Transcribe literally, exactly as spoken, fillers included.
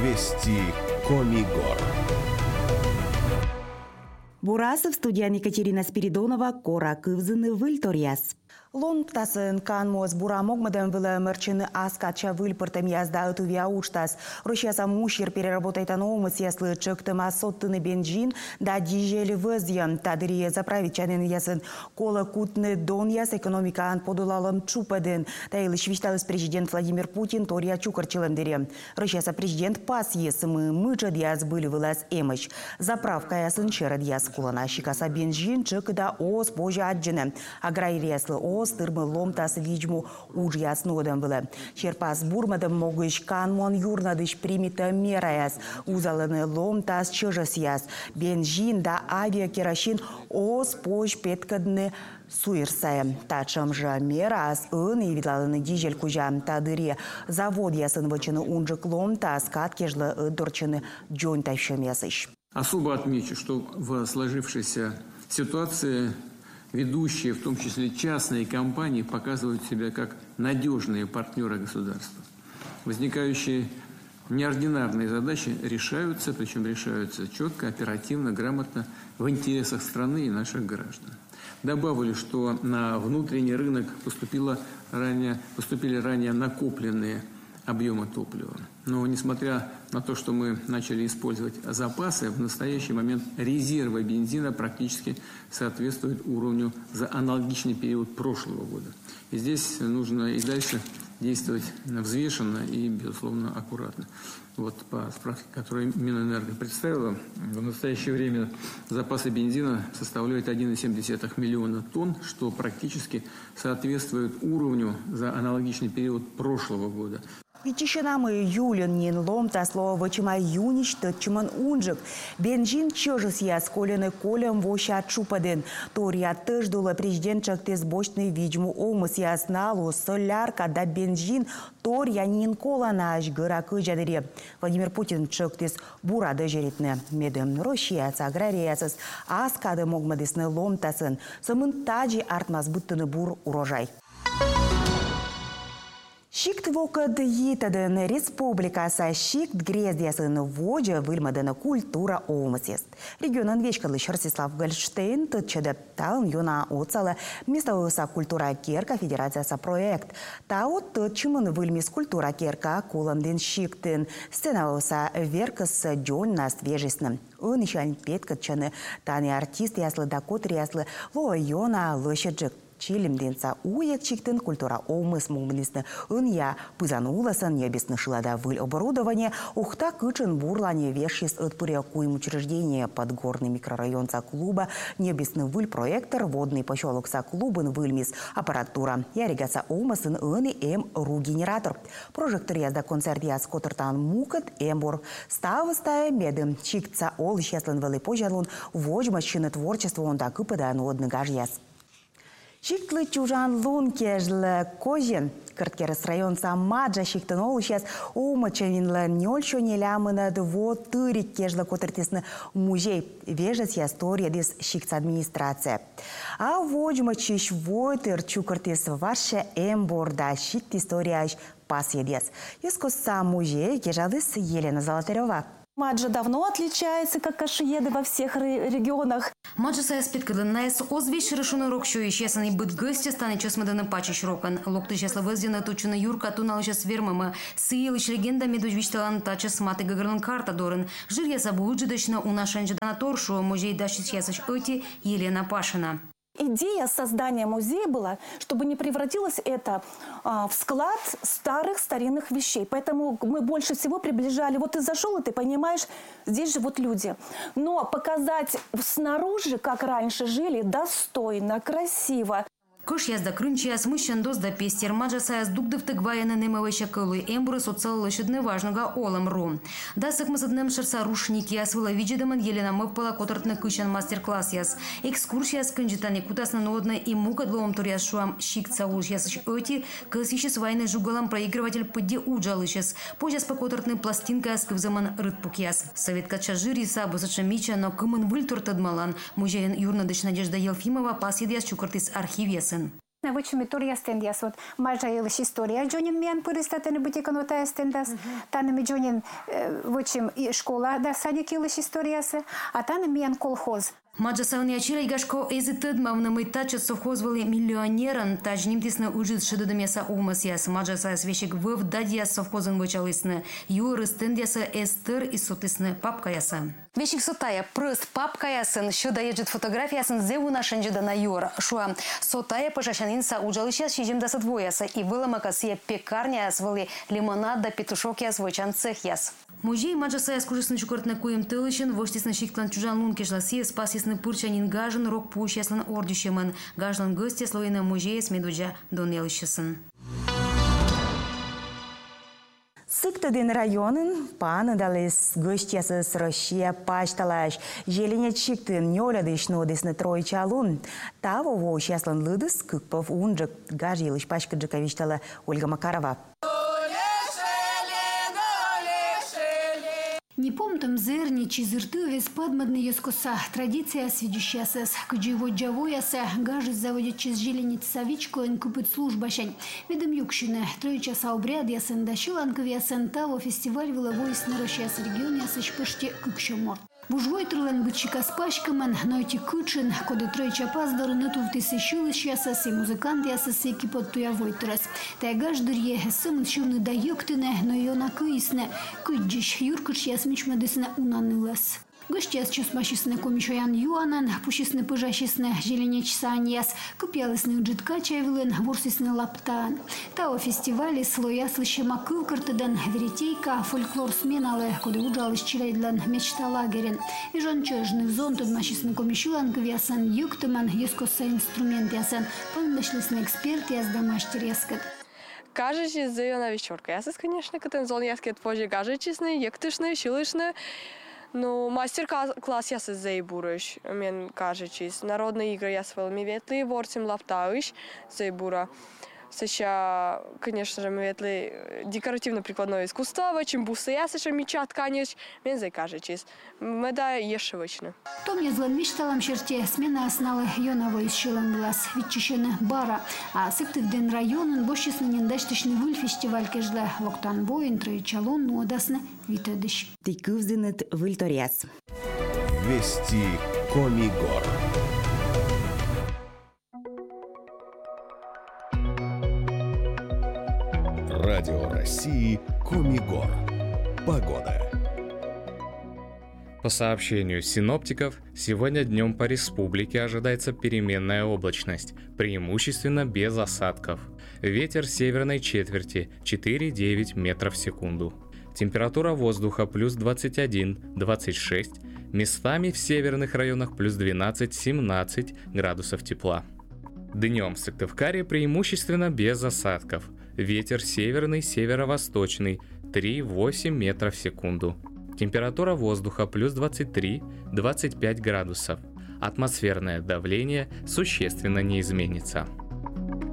Вести Комигор. Бурасов, студия Екатерина Спиридонова, Кора Кывзыны, Вильториас. Ломтасын канмоз бура могмадан вила мерчины аскача вильпортам язда утувия учтас. Рощаса мушер переработает аномас, если чектам асоттыны бензин, да дижели вызьем. Тадырие заправить чанен ясын кола кутны дон яс экономика подулалым чупадын. Таилы швишталыс президент Владимир Путин тория чукарчылым дере. Рощаса президент пас есымы мычад яс были вылаз эмыш. Заправка ясын черед яс кулана щикаса бензин чекда оз божа аджины. Аграйрияслы оз тырмы ломтас виджму уж яснодам было. Черпас бурмадам могыш канмон юрнадыш примита мераяс. Узалыны ломтас чыжас яс. Бензин да авиакеросин оз пож петкадны суирсая. Тачам же мерас ын и видалыны дизель кужам тадыре. Завод ясын вычыны унжык ломтас каткежлы дорчыны джон тайшем ясыш. Особо отмечу, что в сложившейся ситуации ведущие, в том числе частные компании, показывают себя как надежные партнеры государства. Возникающие неординарные задачи решаются, причем решаются четко, оперативно, грамотно, в интересах страны и наших граждан. Добавлю, что на внутренний рынок поступило ранее, поступили ранее накопленные объемы топлива. Но несмотря на то, что мы начали использовать запасы, в настоящий момент резервы бензина практически соответствуют уровню за аналогичный период прошлого года. И здесь нужно и дальше действовать взвешенно и, безусловно, аккуратно. Вот по справке, которую Минэнерго представила, в настоящее время запасы бензина составляют один и семь десятых миллиона тонн, что практически соответствует уровню за аналогичный период прошлого года. Вичишинамы юлин нин ломта слово вычима юнич тотчиман унжик. Бензин чожыс яс колены колем воща чупадын. Тория тыждула президент чактес бочный виджму омыс ясналу солярка да бензин тория нин коланаш гыракы жадыре. Владимир Путин чактес burada жеритне медем Россияц аграриясыз аскады могмадысны ломтасын. Сымын таджи артмаз бұттыны бур урожай. Шикт вокад етадын республикаса шикт грездиясын воджа выльмадына культура омысест. Регионын вечкалы Ростислав Гольштейн тытчады таун юна оцалы местовыса культура керка федерацияса проект. Таут тытчымын выльмис культура керка куландын шиктын сценавыса веркас джон на свежесным. Он еще петкатчаны тани артист яслы дакот яслы ло юна лышаджик. Чилимденца уяк чиктын культура омыс мумнисны ынья пызануласын небесны шылада выль оборудование ухта кычын бурлане вешис отпыря куем учреждение подгорный микрорайон за клуба небесны выль проектор водный поселок за клубын выльмис аппаратура яригаса омысын ыны эм ру генератор прожектор язда концерт яз котыртан мукат эмбор ставы стая медым чиктца ол исчеслын вылы пожалун вожмащины творчество он так и подан одны гаж яз. Шиктлы чужан лун кежлы кожен, кырткерес район самаджа шиктын ол сейчас умачавинлы нёльшо нелямына дво тырик кежлы котыртесны музей вежес история дес шикц администрация. А воджмачиш войтыр чукыртес ваше эмборда шикт история пас едес. Ескос сам музей кежалыс Елена Золотарева. Маджа давно отличается, как кашиеды во всех регионах. Маджа саяспеткадын найс озвещ решуны рок шо исчесаны быть гости станет чесмаданы пачиш рокан. Локты чесла въездина тучина юрка тунал час вермама. Сыилыч легенда медвежвичталан тачес маты гагарнан карта дорын. Жир я забуджидочно у нашенжидана торшу музей дашит чесач оти Елена Пашина. Идея создания музея была, чтобы не превратилось это а, в склад старых старинных вещей. Поэтому мы больше всего приближали. Вот ты зашел, и ты понимаешь, здесь живут люди. Но показать снаружи, как раньше жили, достойно, красиво. Кош язда крынчияс мыщан дозда пестер маджа саяс дугдывтык ваяны немовеща кылы эмбуры социаллышыдны важныга олам ром. Дасык мазадным шарса рушник яс выла виджедаман Елена мывпала котыртны кышан мастер-класс яс. Экскурсияс кынжитани кутасна нодна и мукад лоом туряс шуам шикца уж ясыш öти, кыс ищес вайны жугалам проигрыватель подде уджалышес. Позяс по котыртны пластинка яс кывзаман рытпук яс. Совет кача жири сабу сачамича, но кымын выль туртадмалан. Музейн юрнадыч Надежда Елфимова пас едяс чукартис архив яс. В общем, и тория стендиас. Вот мажа елыш история джонин миян пырыстатыны бутиканотая стендас. Таным джонин, в общем, школа да садик елыш историясы. А таным миян колхоз. Маджасауни ачирай гашко эзитед мавнамы тачат совхозвали миллионеран тажним тисна ужит шедодомеса умасяс. Маджасая свещик вв дадьяс совхозен вычалысны. Юры стендяса эстер и сотысны папкаяса. Вещик сотая прыст папкаясын, що даежит фотографиясын зевуна шенжида на юр. Шуа сотая пожашанинса ужалыщас шижимдаса двояса и выломакасия пекарня свали лимонад да петушокяс вочан цехяс. Музей Маджасая скужесны чукортны куем тылыщен, воштисны шиктлан чужан лункешласи, спасисны пурчанин гажен, рок пущаслан ордющеман. Гажлан гости слоина музея с медуджа донелыщесын. Сыктыдын районын панадалыс гостясыз Россия пашталаш желенет шиктын нёлядыш нодысны тройчалун. Таво во щаслан лыдыс кыкпов унжык гажилыш пашкаджиковичтала Ольга Макарова. Не помним зерни, чи зырты вес подмадны ескоса. Традиция свидющаяся с кдживо джавояся, гажи заводит чиз жиленец савичко ин купит службашень. Видом юкшине, тройчаса обряд ясен дащиланков ясен таво фестиваль выловойс нарощаяс регион ясыш пыште кыкшоморт. Бужвой трылен бычика с пачкамен, но эти кучен, коды тройча паздары нету в тысячилыш ясас и музыкант ясас и кипот туявой трас. Тайгаш дырье сымын шивны да юктыне, но ее накыисне, кыджиш юркыш ясмич медысне унанылас. Гостяс чусмашисне комишоян юанан, пушисне пыжашисне желенечса аньяс, купялысны уджитка чайвылын, ворсисне лаптан. Тао фестивали слоя слышема кылкартыдан веретейка, фольклор сменалы, коды уджалыш чилейдлан мечта лагерен. И жончожны зон tudмашисне комишуан квясан юктыман, юскоса инструмент ясан, пандашлысне эксперт язда мастер яскат. Кажучи за ее на вечерка. Я сас, конечно, катен зон яскет позже кажучисны, ектышны, шилышны. Ну, мастер-класс я с зайбурыш, мен кажучись. Народные игры я с вами ветли, ворцем лаптауш зайбура. Сейчас, конечно же, мы ветли декоративно-прикладное искусство, чем бусы я саша меча тканешь, мен зайкажучись. Мы да ешевочно. Том я злан мечталам черте, смена основы йоново из шилан глаз, витчищены бара, а сыпты в день районен, бощисны нендаштышны выль фестиваль кежле, локтан боин, троечалон, нуодасны, витедыш. Тыкывзынет выльторяс. Вести Комигор. Радио России Комигор. Погода. По сообщению синоптиков, сегодня днем по республике ожидается переменная облачность, преимущественно без осадков. Ветер северной четверти четыре-девять метров в секунду. Температура воздуха плюс двадцать один - двадцать шесть, местами в северных районах плюс двенадцать-семнадцать градусов тепла. Днем в Сыктывкаре преимущественно без осадков. Ветер северный, северо-восточный три-восемь метров в секунду. Температура воздуха плюс двадцать три - двадцать пять градусов. Атмосферное давление существенно не изменится.